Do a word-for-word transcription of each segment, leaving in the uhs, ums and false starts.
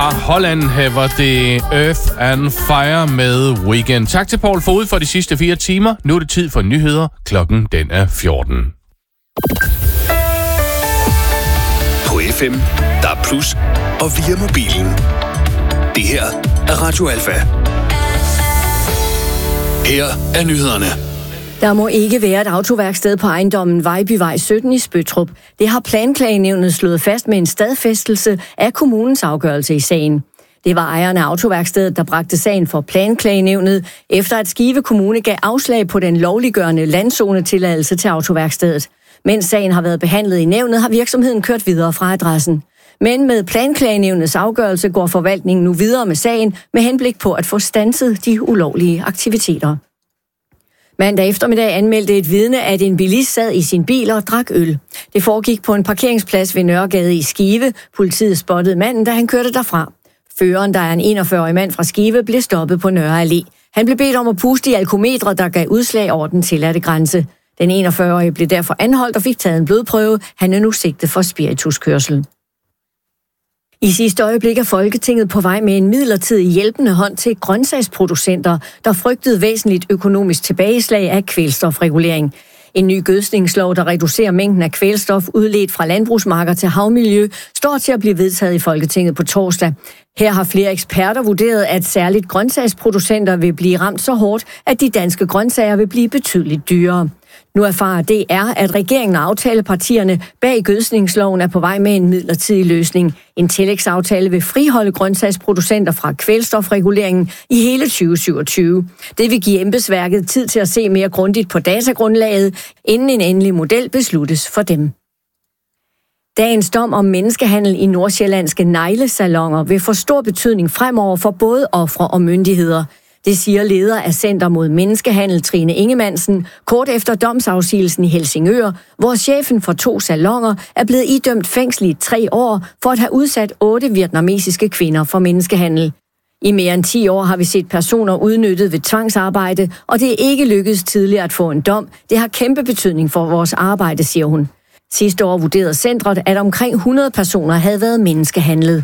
Fra Holland var det Earth and Fire med Weekend. Tak til Paul Fod for de sidste fire timer. Nu er det tid for nyheder. Klokken den er fjorten. På F M, der er plus, og via mobilen. Det her er Radio Alfa. Her er nyhederne. Der må ikke være et autoværksted på ejendommen Vejbyvej sytten i Spøttrup. Det har Planklagenævnet slået fast med en stadfæstelse af kommunens afgørelse i sagen. Det var ejeren af autoværkstedet, der bragte sagen for Planklagenævnet, efter at Skive Kommune gav afslag på den lovliggørende landzonetilladelse til autoværkstedet. Mens sagen har været behandlet i nævnet, har virksomheden kørt videre fra adressen. Men med Planklagenævnets afgørelse går forvaltningen nu videre med sagen med henblik på at få standset de ulovlige aktiviteter. Mandag eftermiddag anmeldte et vidne, at en bilist sad i sin bil og drak øl. Det foregik på en parkeringsplads ved Nørregade i Skive. Politiet spottede manden, da han kørte derfra. Føreren, der er en enogfyrre-årig mand fra Skive, blev stoppet på Nørre Allé. Han blev bedt om at puste i alkometret, der gav udslag over den tilladte grænse. Den enogfyrre-årige blev derfor anholdt og fik taget en blodprøve. Han er nu sigtet for spirituskørsel. I sidste øjeblik er Folketinget på vej med en midlertidig hjælpende hånd til grøntsagsproducenter, der frygtede væsentligt økonomisk tilbageslag af kvælstofregulering. En ny gødskningslov, der reducerer mængden af kvælstof udledt fra landbrugsmarker til havmiljø, står til at blive vedtaget i Folketinget på torsdag. Her har flere eksperter vurderet, at særligt grøntsagsproducenter vil blive ramt så hårdt, at de danske grøntsager vil blive betydeligt dyrere. Nu erfarer D R, at regeringen og aftalepartierne bag gødskningsloven er på vej med en midlertidig løsning. En tillægsaftale vil friholde grøntsagsproducenter fra kvælstofreguleringen i hele tyve syvogtyve. Det vil give embedsværket tid til at se mere grundigt på datagrundlaget, inden en endelig model besluttes for dem. Dagens dom om menneskehandel i nordsjællandske neglesaloner vil få stor betydning fremover for både ofre og myndigheder. Det siger leder af Center mod Menneskehandel, Trine Ingemansen, kort efter domsafsigelsen i Helsingør, hvor chefen for to saloner er blevet idømt fængsel i tre år for at have udsat otte vietnamesiske kvinder for menneskehandel. I mere end ti år har vi set personer udnyttet ved tvangsarbejde, og det er ikke lykkedes tidligere at få en dom. Det har kæmpe betydning for vores arbejde, siger hun. Sidste år vurderede centret, at omkring hundrede personer havde været menneskehandlet.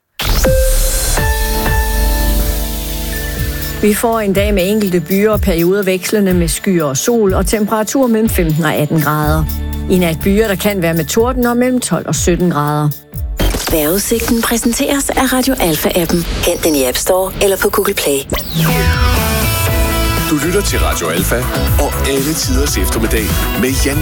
Vi får en dag med enkelte byer og perioder vekslende med skyer og sol og temperatur mellem femten og atten grader. I nat byer, der kan være med torden og mellem tolv og sytten grader. Vejrudsigten præsenteres af Radio Alfa-appen. Hent den i App Store eller på Google Play. Du lytter til Radio Alfa og alle tiders eftermiddag med Jan